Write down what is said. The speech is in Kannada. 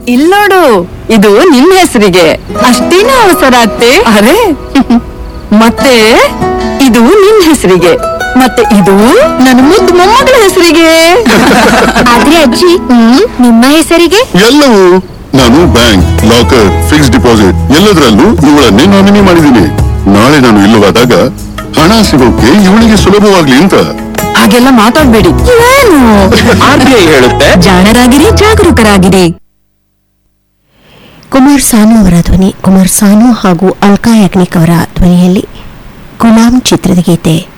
ಇಲ್ಲೋಡು, ಇದು ನಿಮ್ ಹೆಸರಿಗೆ. ಅಷ್ಟೇನ ಅವಸರ ಅತ್ತೆ? ಅರೆ ಮತ್ತೆ ಇದು ನಿಮ್ ಹೆಸರಿಗೆ, ಮತ್ತೆ ಇದು ನನ್ನ ಮುದ್ದು ಮೊಮ್ಮಗಳ ಹೆಸರಿಗೆ. ಆದ್ರೆ ಅಜ್ಜಿ, ನಿಮ್ಮ ಹೆಸರಿಗೆ? ಎಲ್ಲವೂ ನಾನು ಬ್ಯಾಂಕ್, ಲಾಕರ್, ಫಿಕ್ಸ್ ಡಿಪಾಸಿಟ್ ಎಲ್ಲದರಲ್ಲೂ ಇವಳನ್ನೇ ನಾಮಿನಿ ಮಾಡಿದ್ದೀನಿ. ನಾಳೆ ನಾನು ಇಲ್ಲವಾದಾಗ ಹಣ ಸಿಗೋಕೆ ಇವಳಿಗೆ ಸುಲಭವಾಗ್ಲಿ ಅಂತ. ಹಾಗೆಲ್ಲ ಮಾತಾಡ್ಬೇಡಿ. ಏನು RBI ಹೇಳುತ್ತೆ, ಜಾಣರಾಗಿರಿ, ಜಾಗರೂಕರಾಗಿರಿ. ಕುಮಾರ್ ಸಾನು ಅವರ ಧ್ವನಿ, ಕುಮಾರ್ ಸಾನು ಹಾಗೂ ಅಲ್ಕಾ ಯಾಗ್ನಿಕ್ ಅವರ ಧ್ವನಿಯಲ್ಲಿ ಗುಲಾಂ ಚಿತ್ರದ ಗೀತೆ.